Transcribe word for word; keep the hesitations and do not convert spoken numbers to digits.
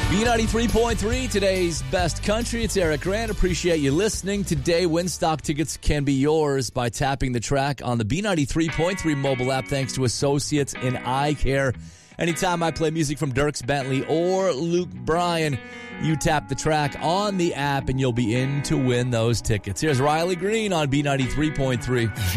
B ninety-three point three, today's best country. It's Eric Grant. Appreciate you listening. Today, Winstock tickets can be yours by tapping the track on the B ninety-three point three mobile app thanks to Associates in Eye Care. Anytime I play music from Dierks Bentley or Luke Bryan, you tap the track on the app and you'll be in to win those tickets. Here's Riley Green on B ninety-three point three.